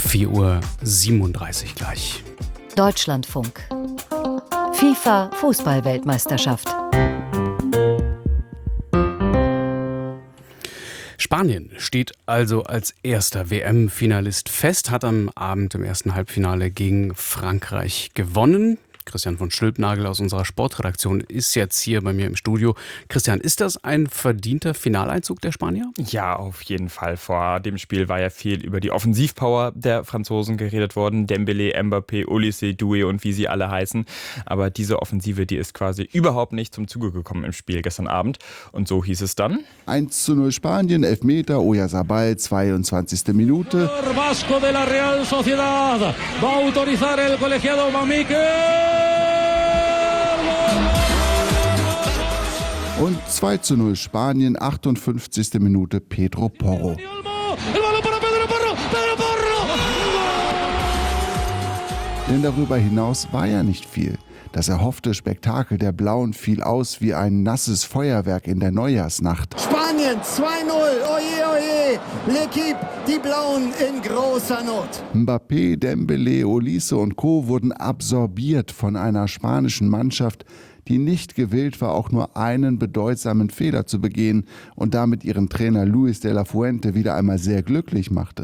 4:37 Uhr gleich. Deutschlandfunk. FIFA Fußball-Weltmeisterschaft. Spanien steht also als erster WM-Finalist fest, hat am Abend im ersten Halbfinale gegen Frankreich gewonnen. Christian von Stülpnagel aus unserer Sportredaktion ist jetzt hier bei mir im Studio. Christian, ist das ein verdienter Finaleinzug der Spanier? Ja, auf jeden Fall. Vor dem Spiel war ja viel über die Offensivpower der Franzosen geredet worden. Dembélé, Mbappé, Olise, Doué und wie sie alle heißen. Aber diese Offensive, die ist quasi überhaupt nicht zum Zuge gekommen im Spiel gestern Abend. Und so hieß es dann: 1:0 Spanien, Elfmeter, Oyarzabal, 22. Minute. Vasco de la Real Sociedad va a autorizar el colegiado Mamique. Und 2:0 Spanien, 58. Minute, Pedro Porro. Denn darüber hinaus war ja nicht viel. Das erhoffte Spektakel der Blauen fiel aus wie ein nasses Feuerwerk in der Neujahrsnacht. Spanien 2:0, oje, oje, L'Équipe, die Blauen in großer Not. Mbappé, Dembélé, Olise und Co. wurden absorbiert von einer spanischen Mannschaft, die nicht gewillt war, auch nur einen bedeutsamen Fehler zu begehen und damit ihren Trainer Luis de la Fuente wieder einmal sehr glücklich machte.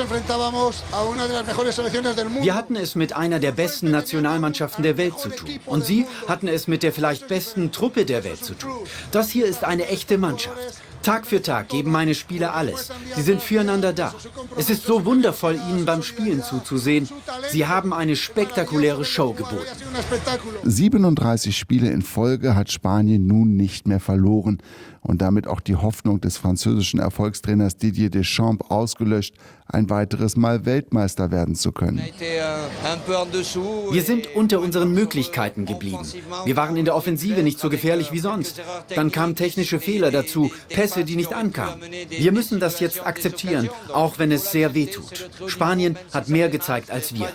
Wir hatten es mit einer der besten Nationalmannschaften der Welt zu tun. Und sie hatten es mit der vielleicht besten Truppe der Welt zu tun. Das hier ist eine echte Mannschaft. Tag für Tag geben meine Spieler alles. Sie sind füreinander da. Es ist so wundervoll, ihnen beim Spielen zuzusehen. Sie haben eine spektakuläre Show geboten. 37 Spiele in Folge hat Spanien nun nicht mehr verloren und damit auch die Hoffnung des französischen Erfolgstrainers Didier Deschamps ausgelöscht, ein weiteres Mal Weltmeister werden zu können. Wir sind unter unseren Möglichkeiten geblieben. Wir waren in der Offensive nicht so gefährlich wie sonst. Dann kamen technische Fehler dazu, Pässe, die nicht ankamen. Wir müssen das jetzt akzeptieren, auch wenn es sehr weh tut. Spanien hat mehr gezeigt als wir.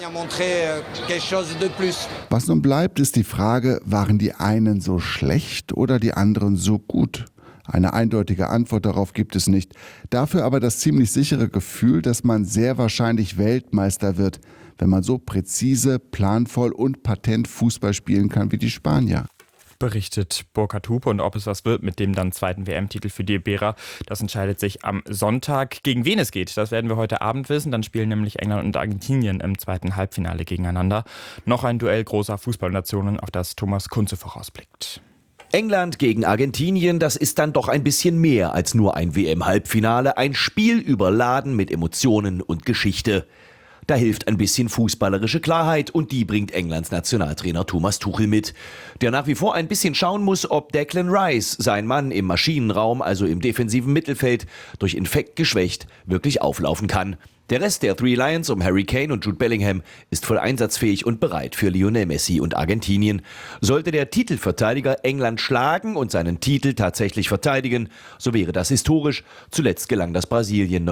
Was nun bleibt, ist die Frage, waren die einen so schlecht oder die anderen so gut? Eine eindeutige Antwort darauf gibt es nicht. Dafür aber das ziemlich sichere Gefühl, dass man sehr wahrscheinlich Weltmeister wird, wenn man so präzise, planvoll und patent Fußball spielen kann wie die Spanier. Berichtet Burkhard Hupe. Und ob es was wird mit dem dann zweiten WM-Titel für die Iberer, das entscheidet sich am Sonntag. Gegen wen es geht, das werden wir heute Abend wissen. Dann spielen nämlich England und Argentinien im zweiten Halbfinale gegeneinander. Noch ein Duell großer Fußballnationen, auf das Thomas Kunze vorausblickt. England gegen Argentinien, das ist dann doch ein bisschen mehr als nur ein WM-Halbfinale. Ein Spiel überladen mit Emotionen und Geschichte. Da hilft ein bisschen fußballerische Klarheit und die bringt Englands Nationaltrainer Thomas Tuchel mit, der nach wie vor ein bisschen schauen muss, ob Declan Rice, sein Mann im Maschinenraum, also im defensiven Mittelfeld, durch Infekt geschwächt, wirklich auflaufen kann. Der Rest der Three Lions um Harry Kane und Jude Bellingham ist voll einsatzfähig und bereit für Lionel Messi und Argentinien. Sollte der Titelverteidiger England schlagen und seinen Titel tatsächlich verteidigen, so wäre das historisch. Zuletzt gelang das Brasilien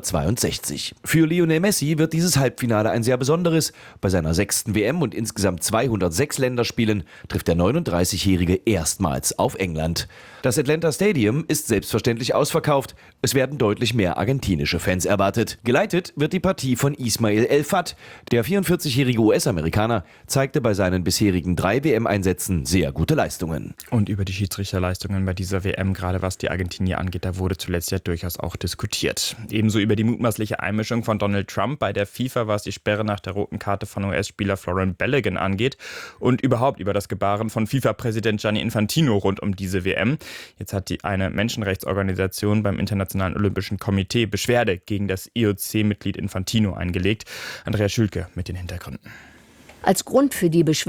1962. Für Lionel Messi wird dieses Halbfinale ein sehr besonderes. Bei seiner 6. WM und insgesamt 206 Länderspielen trifft der 39-Jährige erstmals auf England. Das Atlanta Stadium ist selbstverständlich ausverkauft. Es werden deutlich mehr argentinische Fans erwartet. Geleitet wird die Partie von Ismail El Fat. Der 44-jährige US-Amerikaner zeigte bei seinen bisherigen 3 WM-Einsätzen sehr gute Leistungen. Und über die Schiedsrichterleistungen bei dieser WM, gerade was die Argentinier angeht, da wurde zuletzt ja durchaus auch diskutiert. Ebenso über die mutmaßliche Einmischung von Donald Trump bei der FIFA, was die Sperre nach der roten Karte von US-Spieler Florent Balogun angeht. Und überhaupt über das Gebaren von FIFA-Präsident Gianni Infantino rund um diese WM. Jetzt hat eine Menschenrechtsorganisation beim Internationalen Olympischen Komitee Beschwerde gegen das IOC-Mitglied Infantino eingelegt. Andrea Schülke mit den Hintergründen. Als Grund für die Beschwerde